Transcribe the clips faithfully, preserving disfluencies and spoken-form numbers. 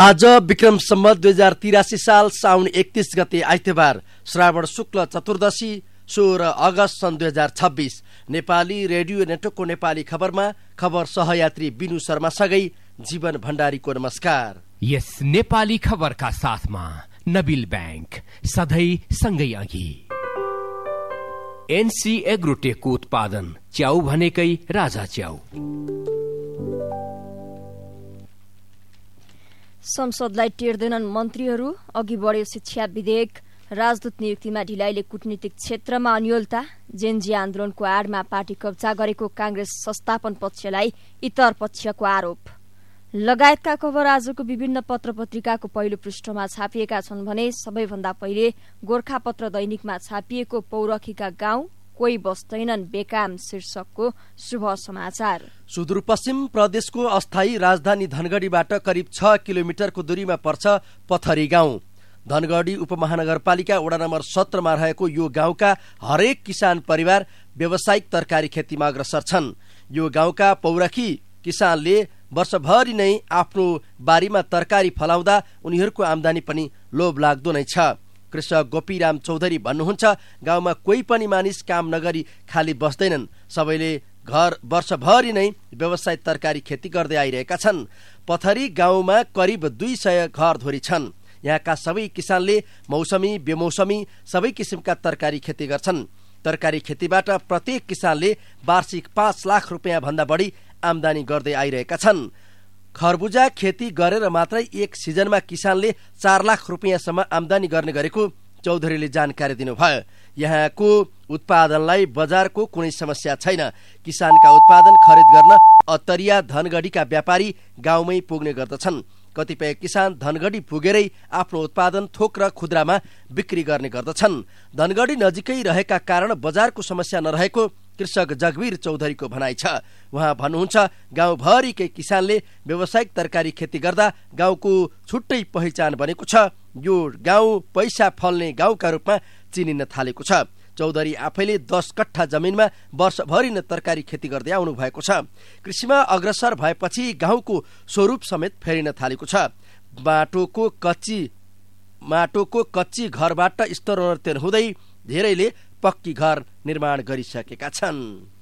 आज विक्रम सम्वत दुई हजार तिरासी साल साउन एकतीस गते आइतबार श्रावण शुक्ल चतुर्दशी सोह्र अगस्त सन् दुई हजार छब्बीस। नेपाली रेडियो नेटवर्कको नेपाली खबरमा खबर सहयात्री बिनु शर्मासँगै जीवन भण्डारीको नमस्कार। यस नेपाली खबरका साथमा नबिल बैंक सधैँ सँगै अघि। एनसी एग्रोटेकको उत्पादन च्याउ भनेकै राजा च्याउ। संसदलाई टेर्दैनन् मन्त्रीहरू, अघि बढ्यो शिक्षा विधेयक, राजदूत नियुक्तिमा ढिलाइले कूटनीतिक क्षेत्रमा अन्योलता, जेनजी आन्दोलनको आडमा पार्टी कब्जा गरेको कांग्रेस संस्थापन पक्षलाई इतर पक्षको आरोप लगायतका खबर आजको विभिन्न पत्र पत्रिकाको पहिलो पृष्ठमा छापिएका छन् भने सबैभन्दा पहिले गोरखापत्र दैनिकमा छापिएको पौरखीका गाउँ कोही बस्दैनन् बेकाम शीर्षकको शुभ समाचार। सुदूरपश्चिम प्रदेशको अस्थायी राजधानी धनगढ़ीबाट करिब छ किलोमिटरको दूरीमा पर्छ पथरी गाउँ। धनगढ़ी उपमहानगरपालिका वडा नम्बर सत्रमा रहेको यो गाउँका हरेक किसान परिवार व्यावसायिक तरकारी खेतीमा अग्रसर छन्। यो गाउँका पौरखी किसानले वर्षभरि नै आफ्नो बारीमा तरकारी फलाउँदा उनीहरूको आमदानी पनि लोभ लाग्दो नै छ। कृषक गोपीराम चौधरी भन्नुहुन्छ, गाउँमा कोही पनि मानिस काम नगरी खाली बस्दैनन्। सबैले घर वर्षभरि नै व्यवसाय तरकारी खेती गर्दै आइरहेका छन्। पथरी गाउँमा करिब दुई सय घरधुरी छन्। यहाँका सबै किसानले मौसमी बेमौसमी सबै किसिमका तरकारी खेती गर्छन्। तरकारी खेतीबाट प्रत्येक किसानले वार्षिक पाँच लाख रुपियाँ भन्दा बढी आमदानी गर्दै आइरहेका छन्। खरबुजा खेती गरेर मात्रै एक सिजनमा किसानले चार लाख रुपियाँसम्म आमदानी गर्ने गरेको चौधरीले जानकारी दिनुभयो। यहाँको उत्पादनलाई बजारको कुनै समस्या छैन। किसानका उत्पादन खरिद गर्न अत्तरिया धनगढ़ीका व्यापारी गाउँमै पुग्ने गर्दछन्। कतिपय किसान धनगढ़ी पुगेरै आफ्नो उत्पादन थोक र खुद्रामा बिक्री गर्ने गर्दछन्। धनगढ़ी नजिकै रहेका कारण बजारको समस्या नरहेको कृषक जगवीर चौधरीको भनाइ छ। उहाँ भन्नुहुन्छ, गाउँभरिकै किसानले व्यावसायिक तरकारी खेती गर्दा गाउँको छुट्टै पहिचान बनेको छ। यो गाउँ पैसा फल्ने गाउँका रूपमा चिनिन थालेको छ। चौधरी आफैले दस कट्ठा जमिनमा वर्षभरि नै तरकारी खेती गर्दै आउनु भएको छ। कृषिमा अग्रसर भएपछि गाउँको स्वरूप समेत फेरिन थालेको छ। माटोको कच्ची माटोको कच्ची घरबाट स्तरोन्नति हुँदै धेरैले पक्की घर निर्माण गरिसकेका छन्।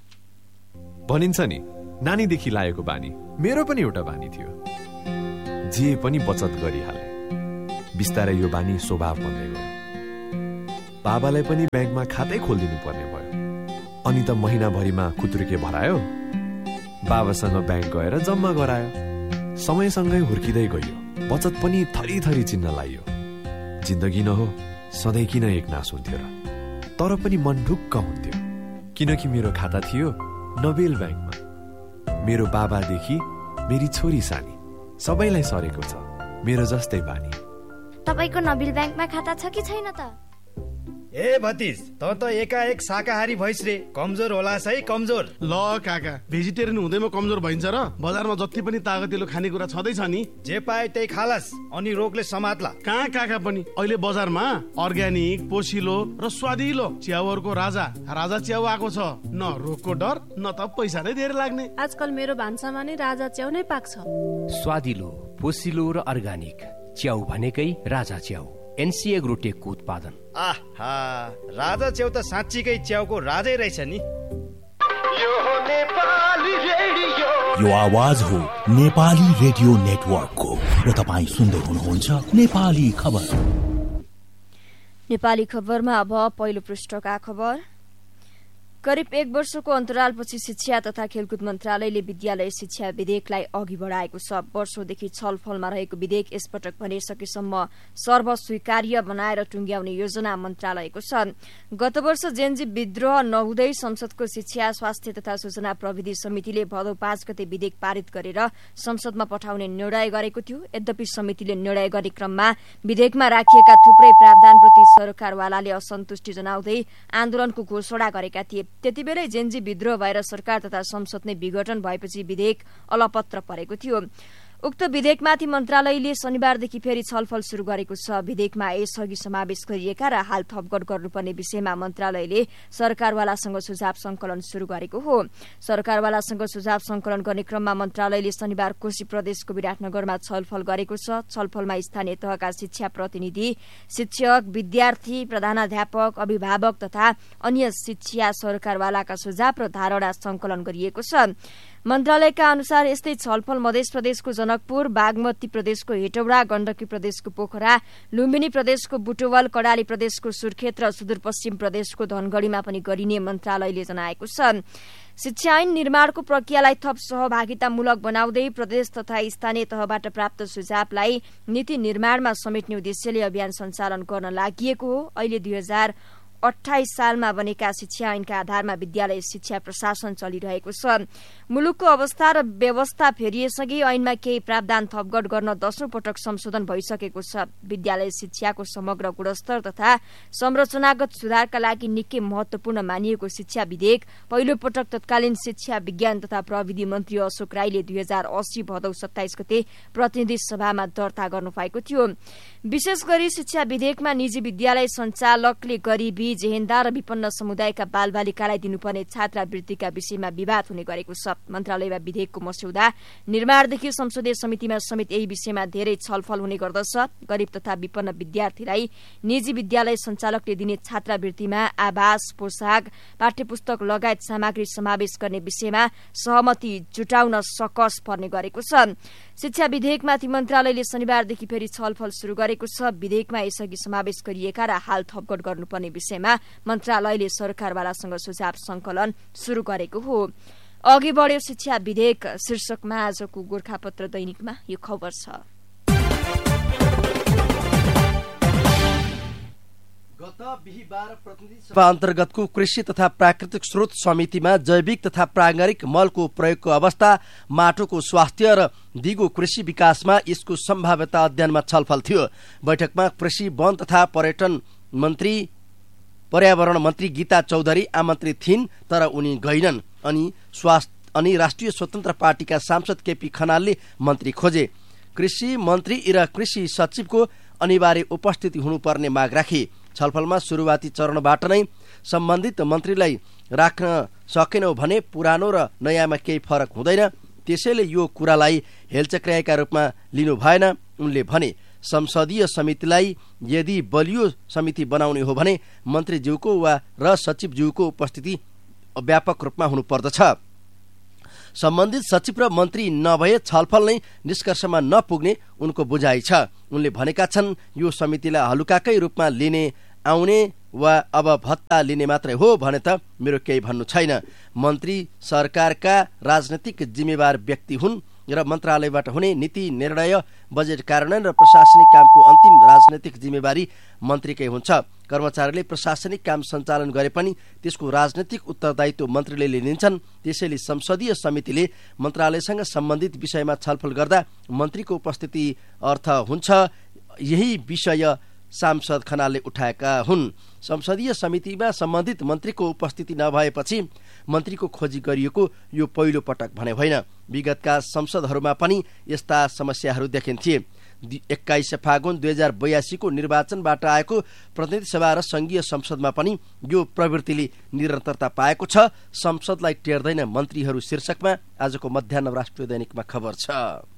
भनिन्छ नि, नानीदेखि लागेको बानी मेरो पनि एउटा बानी थियो। जे पनि बचत गरिहाले। बिस्तारै यो बानी स्वभाव बन्दै गयो। बाबालाई पनि ब्याङ्कमा खातै खोलिदिनु पर्ने भयो। अनि त महिनाभरिमा खुत्रुके भरायो। बाबासँग ब्याङ्क गएर जम्मा गरायो। समयसँगै हुर्किँदै गयो। बचत पनि थरी थरी चिन्न लाग्यो। जिन्दगी न हो, सधैँ किन एक नास हुन्थ्यो र? तर पनि मन ढुक्क हुन्थ्यो, किनकि मेरो खाता थियो नबेल ब्याङ्कमा। मेरो बाबादेखि मेरी छोरी सानी सबैलाई सरेको छ मेरो जस्तै बानी। तपाईको नबिल ब्याङ्कमा खाता छ कि छैन त? ए भतिज, त त एकाएक शाकाहारी भइस रे। कमजोर होला है, कमजोर। ल काका, भेजिटेरियन हुँदैमा कमजोर भइन्छ र? बजारमा जति पनि तागतिलो खानेकुरा छँदैछ नि, जे पाए त्यही खालास, अनि रोगले समात्ला। कहाँ काका पनि अहिले बजारमा अर्ग्यानिक, पोसिलो र स्वादिलो च्याउहरूको राजा राजा च्याउ आएको छ। न रोगको डर, न त पैसा नै धेरै लाग्ने। आजकल मेरो भान्सामा नै राजा च्याउ नै पाक्छ। स्वादिलो, पोसिलो र अर्ग्यानिक च्याउ भनेकै राजा च्याउ। एनसी एग्रोटेकको उत्पादन। आहा, राजा च्याउ त साँच्चीकै च्याउको राजै रहेछ नि। यो आवाज हो नेपाली रेडियो नेटवर्कको र तपाईँ सुन्दै हुनुहुन्छ नेपाली खबर। नेपाली खबरमा अब पहिलो पृष्ठका खबर। करिब एक वर्षको अन्तरालपछि शिक्षा तथा खेलकुद मन्त्रालयले विद्यालय शिक्षा विधेयकलाई अघि बढाएको छ। वर्षौंदेखि छलफलमा रहेको विधेयक यसपटक भने सकेसम्म सर्वस्वीकार्य बनाएर टुंग्याउने योजना मन्त्रालयको छ। गत वर्ष जेनजी विद्रोह नहुँदै संसदको शिक्षा, स्वास्थ्य तथा सूचना प्रविधि समितिले भदौ पाँच गते विधेयक पारित गरेर संसदमा पठाउने निर्णय गरेको थियो। यद्यपि समितिले निर्णय गर्ने क्रममा विधेयकमा राखिएका थुप्रै प्रावधानप्रति सरकारवालाले असन्तुष्टि जनाउँदै आन्दोलनको घोषणा गरेका थिए। त्यतिबेलै जेनजी विद्रोह भएर सरकार तथा संसद नै विघटन भएपछि विधेयक अलपत्र परेको थियो। उक्त विधेयकमाथि मन्त्रालयले शनिबारदेखि फेरि छलफल शुरू गरेको छ। विधेयकमा यसअघि समावेश गरिएका र हाल थपगढ गर्नुपर्ने विषयमा मन्त्रालयले सरकारवालासँग सुझाव संकलन शुरू गरेको हो। सरकारवालासँग सुझाव संकलन गर्ने क्रममा मन्त्रालयले शनिबार कोशी प्रदेशको विराटनगरमा छलफल गरेको छ। छलफलमा स्थानीय तहका शिक्षा प्रतिनिधि, शिक्षक, विद्यार्थी, प्रधानाध्यापक, अभिभावक तथा अन्य शिक्षा सरकारवालाका सुझाव र धारणा संकलन गरिएको छ। मन्त्रालयका अनुसार यस्तै छलफल मध्य प्रदेशको जनकपुर, बागमती प्रदेशको हेटौडा, गण्डकी प्रदेशको पोखरा, लुम्बिनी प्रदेशको बुटवल, कडाली प्रदेशको सुर्खेत र सुदूरपश्चिम प्रदेशको धनगढ़ीमा पनि गरिने मन्त्रालयले जनाएको छ। शिक्षा ऐन निर्माणको प्रक्रियालाई थप सहभागितामूलक बनाउँदै प्रदेश तथा स्थानीय तहबाट प्राप्त सुझावलाई नीति निर्माणमा समेट्ने उद्देश्यले अभियान सञ्चालन गर्न लागि हो। अहिले दुई हजार अठाइस सालमा बनेका शिक्षा ऐनका आधारमा विद्यालय शिक्षा प्रशासन चलिरहेको छ। मुलुकको अवस्था र व्यवस्था फेरिएसँगै ऐनमा केही प्रावधान थपगढ गर्न दशौं पटक संशोधन भइसकेको छ। विद्यालय शिक्षाको समग्र गुणस्तर तथा संरचनागत सुधारका लागि निकै महत्वपूर्ण मानिएको शिक्षा विधेयक पहिलो पटक तत्कालीन शिक्षा विज्ञान तथा प्रविधि मन्त्री अशोक राईले दुई हजार अस्सी भदौ सत्ताइस गते प्रतिनिधि सभामा दर्ता गर्नुभएको थियो। विशेष गरी शिक्षा विधेयकमा निजी विद्यालय सञ्चालकले गरिबी, जेहेन्दा र विपन्न समुदायका बालबालिकालाई दिनुपर्ने छात्रवृत्तिका विषयमा विवाद हुने गरेको छ। मन्त्रालयमा विधेयकको मस्यौदा निर्माणदेखि संसदीय समितिमा समेत यही विषयमा धेरै छलफल हुने गर्दछ। गरिब तथा विपन्न विद्यार्थीलाई निजी विद्यालय सञ्चालकले दिने छात्रवृत्तिमा आवास, पोशाक, पाठ्यपुस्तक लगायत सामग्री समावेश गर्ने विषयमा सहमति जुटाउन सकस पर्ने गरेको छ। शिक्षा विधेयकमाथि मन्त्रालयले शनिबारदेखि फेरि छलफल शुरू गरेको छ। विधेयकमा यसअघि समावेश गरिएका र हाल थपगढ गर्नुपर्ने विषयमा मन्त्रालयले सरकारवालासँग सुझाव संकलन शुरू गरेको हो। अघि बढ्यो शिक्षा विधेयक शीर्षकमा आजको गोर्खापत्र दैनिकमा यो खबर छ। गत बिहीबार प्रतिनिधि सभा अन्तर्गतको कृषि तथा प्राकृतिक स्रोत समितिमा जैविक तथा प्राङ्गारिक मलको प्रयोगको अवस्था, माटोको स्वास्थ्य र दिगो कृषि विकासमा यसको सम्भाव्यता अध्ययनमा छलफल थियो। बैठकमा कृषि, वन तथा पर्यटन मन्त्री पर्यावरण मन्त्री गीता चौधरी आमन्त्रित थिइन्, तर उनी गइनन्। अनि स्वास्थ्य अनि राष्ट्रिय स्वतन्त्र पार्टीका सांसद केपी खनालले मन्त्री खोजे। कृषि मन्त्री र कृषि सचिवको अनिवार्य उपस्थिति हुनुपर्ने माग राखे। छलफलमा सुरुवाती चरणबाट नै सम्बन्धित मन्त्रीलाई राख्न सकेनौ भने पुरानो र नयाँमा केही फरक हुँदैन, त्यसैले यो कुरालाई हेलचक्र्याएका रूपमा लिनु भएन। उनले भने संसदीय समितिलाई यदि बलियो समिति बनाउने हो भने मन्त्रीज्यूको वा र सचिवज्यूको उपस्थिति व्यापक रूपमा हुनुपर्दछ। सम्बन्धित सचिव र मन्त्री नभए छलफल नै निष्कर्षमा नपुग्ने उनको बुझाइ छ। उनले भनेका छन्, यो समितिलाई हलुकाकै रूपमा लिने आउने वा अब भत्ता लिने मात्रै हो भने त मेरो केही भन्नु छैन। मन्त्री सरकारका राजनैतिक जिम्मेवार व्यक्ति हुन् र मन्त्रालयबाट हुने नीति निर्णय, बजेट कार्यान्वयन र प्रशासनिक कामको अन्तिम राजनैतिक जिम्मेवारी मन्त्रीकै हुन्छ। कर्मचारीले प्रशासनिक काम सञ्चालन गरे पनि त्यसको राजनैतिक उत्तरदायित्व मन्त्रीले लिन्छन्। त्यसैले संसदीय समितिले मन्त्रालयसँग सम्बन्धित विषयमा छलफल गर्दा मन्त्रीको उपस्थिति अर्थ हुन्छ। यही विषय सांसद खनालले उठाएका हुन्। संसदीय समितिमा सम्बन्धित मन्त्रीको उपस्थिति नभएपछि मन्त्रीको खोजी गरिएको यो पहिलो पटक भने होइन। विगतका संसदहरूमा पनि यस्ता समस्याहरू देखिन्थे। एक्काइस फागुन दुई हजार बयासीको निर्वाचनबाट आएको प्रतिनिधि सभा र संघीय संसदमा पनि यो प्रवृत्तिले निरन्तरता पाएको छ। संसदलाई टेर्दैन मन्त्रीहरू शीर्षकमा आजको मध्याह्न राष्ट्रिय दैनिकमा खबर छ।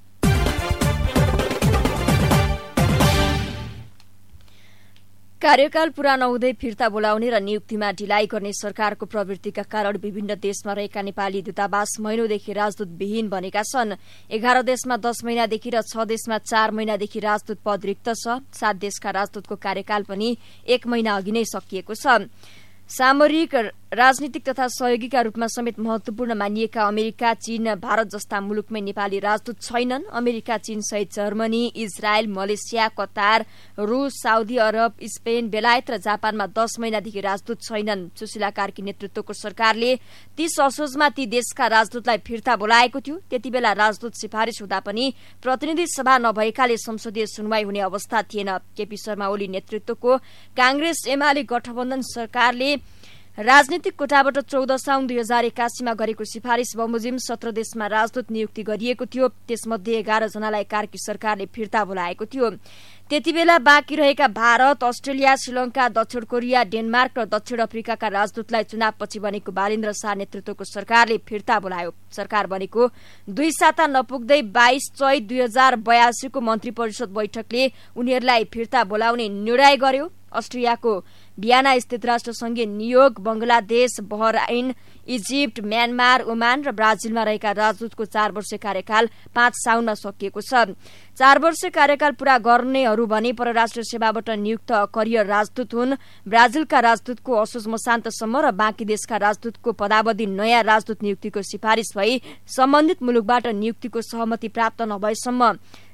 कार्यकाल पूरा नहुँदै फिर्ता बोलाउने र नियुक्तिमा ढिलाइ गर्ने सरकारको प्रवृत्तिका कारण विभिन्न देशमा रहेका नेपाली दूतावास महिनौदेखि राजदूतविहीन बनेका छन्। एघार देशमा दस महिनादेखि र छ देशमा चार महिनादेखि राजदूत पद रिक्त छ। सात देशका राजदूतको कार्यकाल पनि एक महिना अघि नै सकिएको छ। सामरिक, राजनीतिक तथा सहयोगीका रूपमा समेत महत्वपूर्ण मानिएका अमेरिका, चीन, भारत जस्ता मुलुकमै नेपाली राजदूत छैनन्। अमेरिका, चीन सहित जर्मनी, इजरायल, मलेसिया, कतार, रूस, साउदी अरब, स्पेन, बेलायत र जापानमा दस महिनादेखि राजदूत छैनन्। सुशीला कार्की नेतृत्वको सरकारले तीस असोजमा ती देशका राजदूतलाई फिर्ता बोलाएको थियो। त्यति बेला राजदूत सिफारिस हुँदा पनि प्रतिनिधि सभा नभएकाले संसदीय सुनवाई हुने अवस्था थिएन। केपी शर्मा ओली नेतृत्वको कांग्रेस एमाले गठबन्धन सरकारले राजनीतिक कोटाबाट चौध साउन दुई हजार एकासीमा गरेको सिफारिस बमोजिम सत्र देशमा राजदूत नियुक्ति गरिएको थियो। त्यसमध्ये एघार जनालाई कार्की सरकारले फिर्ता बोलाएको थियो। त्यति बेला बाँकी रहेका भारत, अस्ट्रेलिया, श्रीलंका, दक्षिण कोरिया, डेनमार्क र दक्षिण अफ्रिकाका राजदूतलाई चुनावपछि बनेको बालेन्द्र शाह नेतृत्वको सरकारले फिर्ता बोलायो। सरकार बनेको दुई साता नपुग्दै बाइस चैत दुई हजार बयासीको मन्त्री परिषद बैठकले उनीहरूलाई फिर्ता बोलाउने निर्णय गर्यो। अस्ट्रियाको भियना स्थित राष्ट्रसंघीय नियोग, Bangladesh, Bahrain, Egypt, Myanmar, Oman र ब्राजिलमा रहेका राजदूतको चार वर्ष कार्यकाल पाँच साउनमा सकिएको छ। चार वर्ष कार्यकाल पूरा गर्नेहरू भने परराष्ट्र सेवाबाट नियुक्त करियर राजदूत हुन्। ब्राजिलका राजदूतको असोज मसान्तसम्म र बाँकी देशका राजदूतको पदावधि नयाँ राजदूत नियुक्तिको सिफारिश भई सम्बन्धित मुलुकबाट नियुक्तिको सहमति प्राप्त नभएसम्म